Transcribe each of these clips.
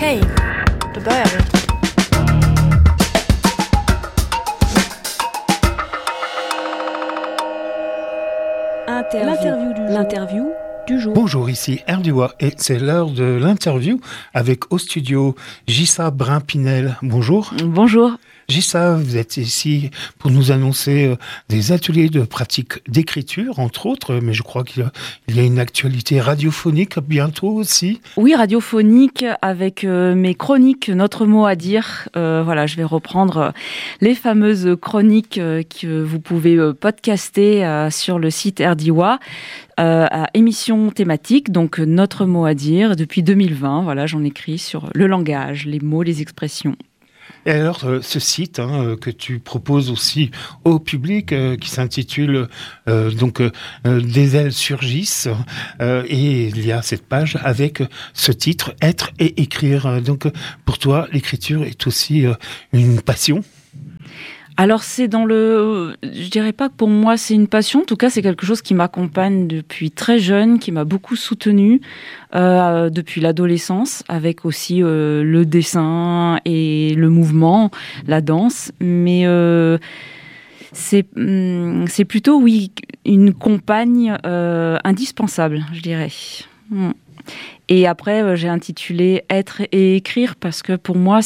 Okej, då börjar vi. L'interview du jour. Bonjour, ici Erdua et c'est l'heure de l'interview avec au studio Gissa Brun-Pinel. Bonjour. Bonjour. Gissa, vous êtes ici pour nous annoncer des ateliers de pratique d'écriture, entre autres, mais je crois qu'il y a une actualité radiophonique bientôt aussi. Oui, radiophonique avec mes chroniques, notre mot à dire. Voilà, je vais reprendre les fameuses chroniques que vous pouvez podcaster sur le site Erdiwa. À émission thématique, donc notre mot à dire, depuis 2020. Voilà, j'en écris sur le langage, les mots, les expressions. Et alors, ce site que tu proposes aussi au public, qui s'intitule Des ailes surgissent, et il y a cette page avec ce titre « Être et écrire ». Donc, pour toi, l'écriture est aussi une passion ? Alors je dirais pas que pour moi c'est une passion, en tout cas c'est quelque chose qui m'accompagne depuis très jeune, qui m'a beaucoup soutenue depuis l'adolescence, avec aussi le dessin et le mouvement, la danse, mais c'est plutôt oui une compagne indispensable, je dirais. Et après j'ai intitulé Être et écrire parce que pour moi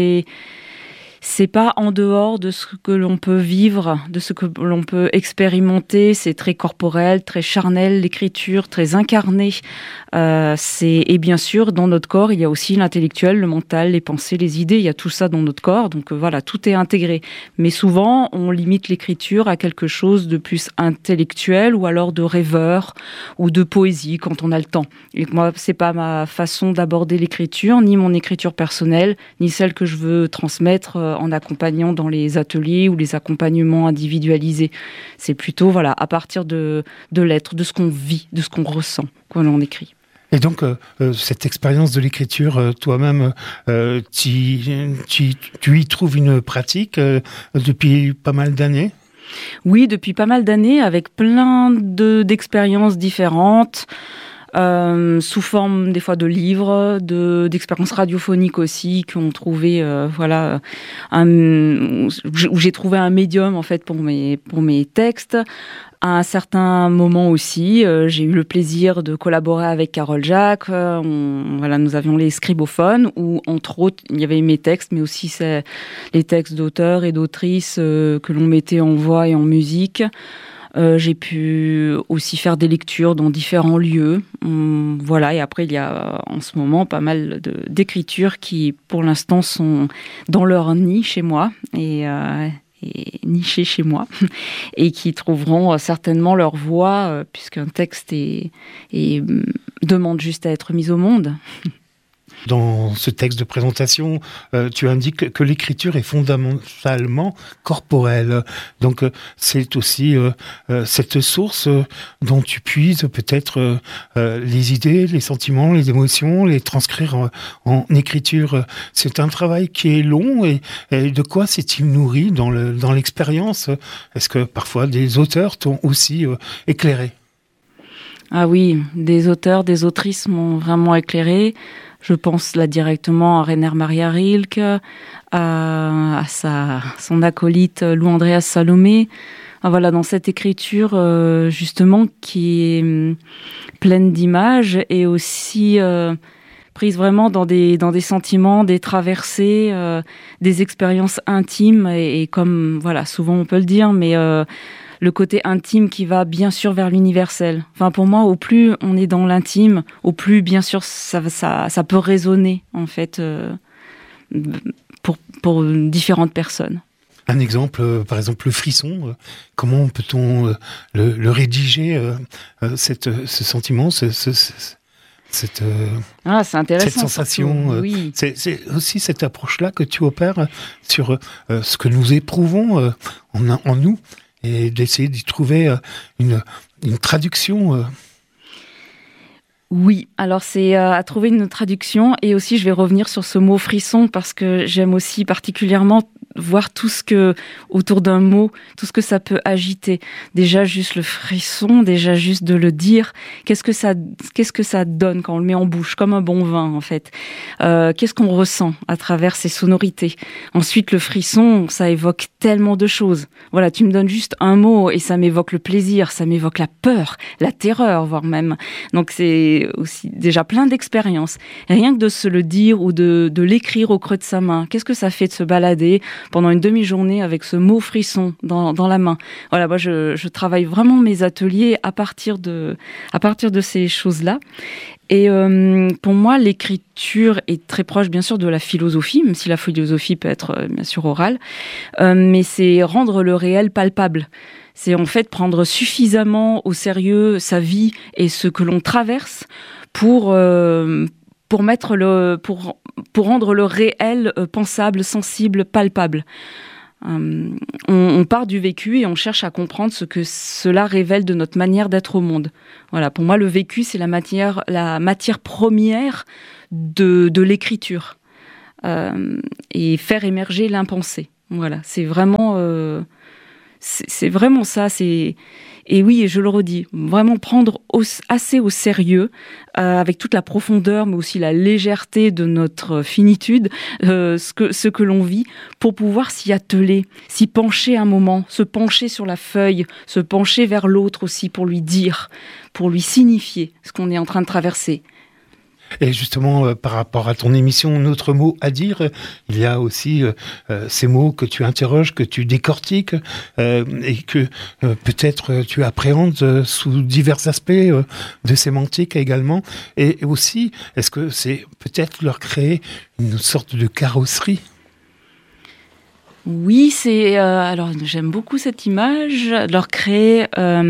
c'est pas en dehors de ce que l'on peut vivre, de ce que l'on peut expérimenter. C'est très corporel, très charnel, l'écriture, très incarnée. Et bien sûr, dans notre corps, il y a aussi l'intellectuel, le mental, les pensées, les idées. Il y a tout ça dans notre corps. Donc voilà, tout est intégré. Mais souvent, on limite l'écriture à quelque chose de plus intellectuel ou alors de rêveur ou de poésie quand on a le temps. Et moi, c'est pas ma façon d'aborder l'écriture, ni mon écriture personnelle, ni celle que je veux transmettre en accompagnant dans les ateliers ou les accompagnements individualisés. C'est plutôt voilà, à partir de l'être, de ce qu'on vit, de ce qu'on ressent quand on écrit. Et donc, cette expérience de l'écriture, toi-même, tu y trouves une pratique depuis pas mal d'années ? Oui, depuis pas mal d'années, avec plein d'expériences différentes. Sous forme des fois de livres, d'expériences radiophoniques aussi, qui ont trouvé où j'ai trouvé un médium en fait pour mes textes. À un certain moment aussi, j'ai eu le plaisir de collaborer avec Carole Jacques. Nous avions les scribophones où, entre autres, il y avait mes textes, mais aussi les textes d'auteurs et d'autrices que l'on mettait en voix et en musique. J'ai pu aussi faire des lectures dans différents lieux. Et après, il y a en ce moment pas mal d'écritures qui, pour l'instant, sont dans leur nid chez moi et nichées chez moi et qui trouveront certainement leur voix puisqu'un texte demande juste à être mis au monde. Dans ce texte de présentation, tu indiques que l'écriture est fondamentalement corporelle. Donc, c'est aussi cette source dont tu puises peut-être les idées, les sentiments, les émotions, les transcrire en écriture. C'est un travail qui est long et de quoi s'est-il nourri dans l'expérience ? Est-ce que parfois des auteurs t'ont aussi éclairé ? Ah oui, des auteurs, des autrices m'ont vraiment éclairé. Je pense là directement à Rainer Maria Rilke, à son acolyte Lou Andreas Salomé. Voilà, dans cette écriture justement qui est pleine d'images et aussi prise vraiment dans des sentiments, des traversées, des expériences intimes et comme voilà, souvent on peut le dire, mais le côté intime qui va bien sûr vers l'universel. Enfin, pour moi, au plus on est dans l'intime, au plus bien sûr ça peut résonner en fait pour différentes personnes. Un exemple, par exemple, le frisson. Comment peut-on le rédiger, ce sentiment, cette sensation. Oui. C'est aussi cette approche-là que tu opères sur ce que nous éprouvons en nous. Et d'essayer d'y trouver une traduction. Oui, alors c'est à trouver une traduction. Et aussi, je vais revenir sur ce mot frisson parce que j'aime aussi particulièrement voir tout ce que, autour d'un mot, tout ce que ça peut agiter. Déjà juste le frisson, déjà juste de le dire. Qu'est-ce que ça donne quand on le met en bouche, comme un bon vin, en fait. Qu'est-ce qu'on ressent à travers ces sonorités. Ensuite, le frisson, ça évoque tellement de choses. Voilà, tu me donnes juste un mot et ça m'évoque le plaisir, ça m'évoque la peur, la terreur, voire même. Donc, c'est aussi déjà plein d'expériences. Rien que de se le dire ou de l'écrire au creux de sa main. Qu'est-ce que ça fait de se balader pendant une demi-journée avec ce mot frisson dans la main. Voilà, moi je travaille vraiment mes ateliers à partir de ces choses-là. Et pour moi, l'écriture est très proche, bien sûr, de la philosophie, même si la philosophie peut être, bien sûr, orale. Mais c'est rendre le réel palpable. C'est en fait prendre suffisamment au sérieux sa vie et ce que l'on traverse pour rendre le réel pensable, sensible, palpable. On part du vécu et on cherche à comprendre ce que cela révèle de notre manière d'être au monde. Voilà, pour moi, le vécu, c'est la matière première de l'écriture. Et faire émerger l'impensé. Voilà, c'est vraiment ça. Et oui, je le redis, vraiment prendre assez au sérieux, avec toute la profondeur, mais aussi la légèreté de notre finitude, ce que l'on vit, pour pouvoir s'y atteler, s'y pencher un moment, se pencher sur la feuille, se pencher vers l'autre aussi pour lui dire, pour lui signifier ce qu'on est en train de traverser. Et justement, par rapport à ton émission, notre mot à dire, il y a aussi ces mots que tu interroges, que tu décortiques et que peut-être tu appréhendes sous divers aspects de sémantique également. Et aussi, est-ce que c'est peut-être leur créer une sorte de carrosserie ? Oui, alors j'aime beaucoup cette image, leur créer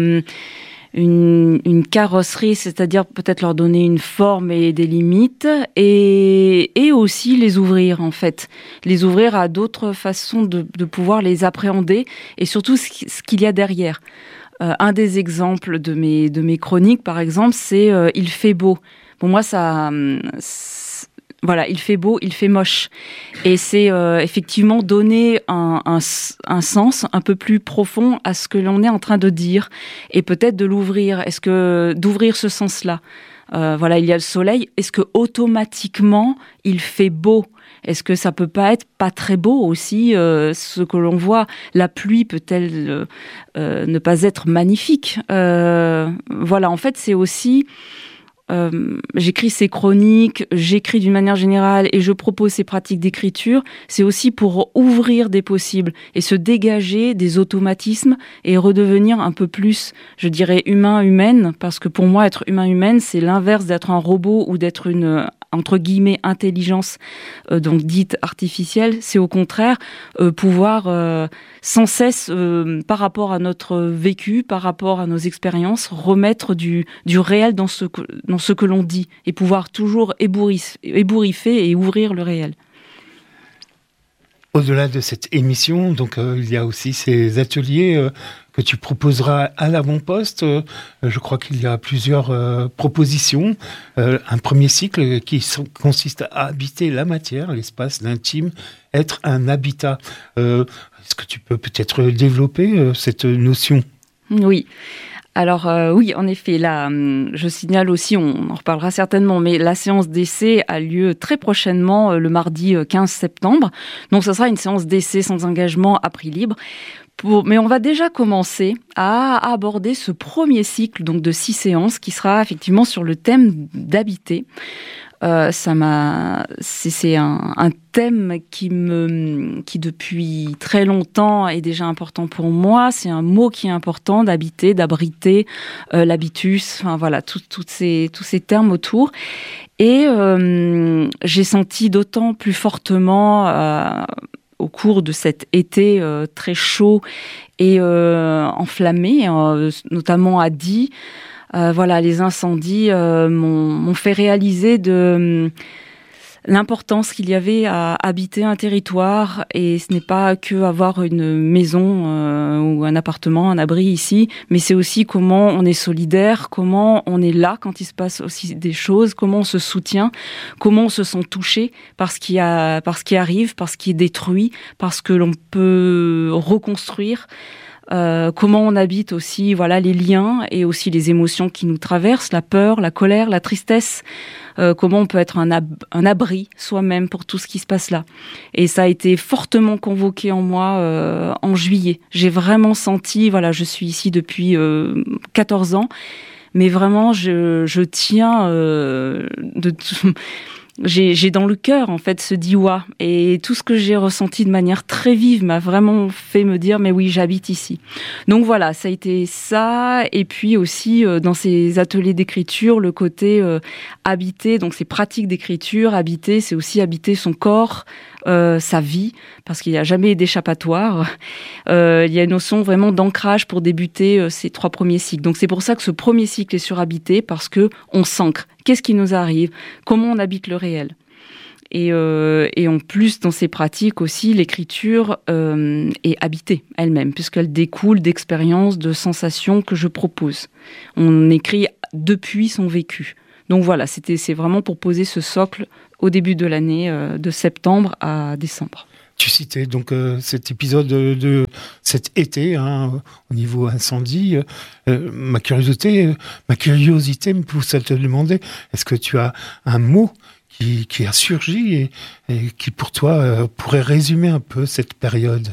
une carrosserie, c'est-à-dire peut-être leur donner une forme et des limites, et aussi les ouvrir, en fait. Les ouvrir à d'autres façons de pouvoir les appréhender, et surtout ce qu'il y a derrière. Un des exemples de mes chroniques, par exemple, c'est « Il fait beau ». Pour moi, voilà, il fait beau, il fait moche. Et c'est effectivement donner un sens un peu plus profond à ce que l'on est en train de dire. Et peut-être de l'ouvrir. D'ouvrir ce sens-là. Voilà, il y a le soleil. Est-ce que automatiquement, il fait beau ? Est-ce que ça peut pas être pas très beau aussi, ce que l'on voit? La pluie peut-elle ne pas être magnifique? Voilà, en fait, c'est aussi... j'écris ces chroniques, j'écris d'une manière générale et je propose ces pratiques d'écriture, c'est aussi pour ouvrir des possibles et se dégager des automatismes et redevenir un peu plus, je dirais, humaine, parce que pour moi, être humaine, c'est l'inverse d'être un robot ou d'être une, entre guillemets, intelligence donc dite artificielle. C'est au contraire pouvoir sans cesse, par rapport à notre vécu, par rapport à nos expériences, remettre du réel dans ce que l'on dit et pouvoir toujours ébouriffer et ouvrir le réel. Au-delà de cette émission, donc il y a aussi ces ateliers que tu proposeras à l'avant-poste. Je crois qu'il y a plusieurs propositions. Un premier cycle qui consiste à habiter la matière, l'espace, l'intime, être un habitat. Est-ce que tu peux peut-être développer cette notion ? Oui. Alors oui, en effet, là, je signale aussi, on en reparlera certainement, mais la séance d'essai a lieu très prochainement, le mardi 15 septembre. Donc, ça sera une séance d'essai sans engagement à prix libre. Mais on va déjà commencer à aborder ce premier cycle donc de 6 séances qui sera effectivement sur le thème d'habiter. C'est un thème qui depuis très longtemps est déjà important pour moi. C'est un mot qui est important, d'habiter, d'abriter, l'habitus, enfin voilà, tous ces termes autour. Et j'ai senti d'autant plus fortement au cours de cet été très chaud et enflammé, notamment à Die. Voilà, les incendies m'ont fait réaliser l'importance qu'il y avait à habiter un territoire, et ce n'est pas que avoir une maison ou un appartement, un abri ici, mais c'est aussi comment on est solidaire, comment on est là quand il se passe aussi des choses, comment on se soutient, comment on se sent touché par ce qui arrive, par ce qui est détruit, parce que l'on peut reconstruire. Comment on habite aussi, voilà, les liens et aussi les émotions qui nous traversent, la peur, la colère, la tristesse. Comment on peut être un abri soi-même pour tout ce qui se passe là. Et ça a été fortement convoqué en moi en juillet. J'ai vraiment senti, voilà, je suis ici depuis 14 ans, mais vraiment je tiens j'ai dans le cœur en fait ce Diois, et tout ce que j'ai ressenti de manière très vive m'a vraiment fait me dire mais oui, j'habite ici. Donc voilà, ça a été ça, et puis aussi dans ces ateliers d'écriture, le côté habiter, donc ces pratiques d'écriture, habiter, c'est aussi habiter son corps, sa vie, parce qu'il n'y a jamais d'échappatoire. Il y a une notion vraiment d'ancrage pour débuter ces 3 premiers cycles. Donc c'est pour ça que ce premier cycle est sur habiter, parce que on s'ancre. Qu'est-ce qui nous arrive? Comment on habite le réel? Et en plus, dans ces pratiques aussi, l'écriture est habitée elle-même, puisqu'elle découle d'expériences, de sensations que je propose. On écrit depuis son vécu. Donc voilà, c'est vraiment pour poser ce socle au début de l'année, de septembre à décembre. Tu citais donc cet épisode de cet été, au niveau incendie. Ma curiosité me pousse à te demander, est-ce que tu as un mot qui a surgi et qui pour toi pourrait résumer un peu cette période?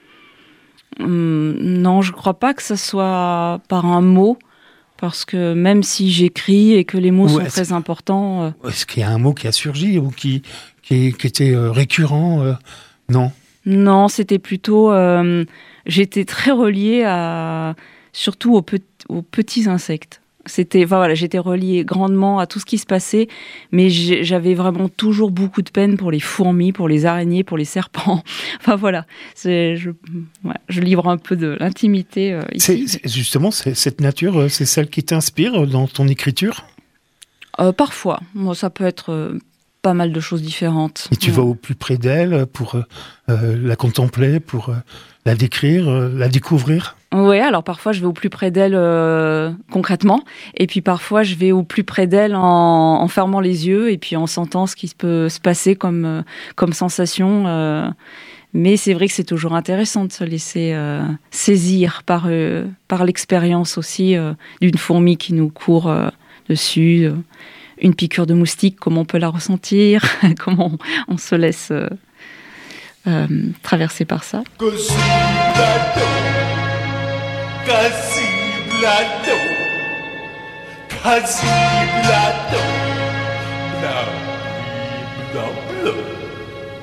Non, je ne crois pas que ce soit par un mot. Parce que même si j'écris et que les mots sont très importants... Est-ce qu'il y a un mot qui a surgi ou qui était récurrent? Non. Non, c'était plutôt... j'étais très reliée surtout aux petits insectes. J'étais reliée grandement à tout ce qui se passait, mais j'avais vraiment toujours beaucoup de peine pour les fourmis, pour les araignées, pour les serpents. Enfin voilà, je livre un peu de l'intimité ici. Justement, cette nature, c'est celle qui t'inspire dans ton écriture? Parfois. Moi, ça peut être pas mal de choses différentes. Et tu vas au plus près d'elle pour la contempler, pour la décrire, la découvrir? Oui, alors parfois je vais au plus près d'elle concrètement, et puis parfois je vais au plus près d'elle en fermant les yeux et puis en sentant ce qui peut se passer comme sensation. Mais c'est vrai que c'est toujours intéressant de se laisser saisir par l'expérience aussi d'une fourmi qui nous court dessus, une piqûre de moustique, comment on peut la ressentir, comment on se laisse traverser par ça. Casi blado,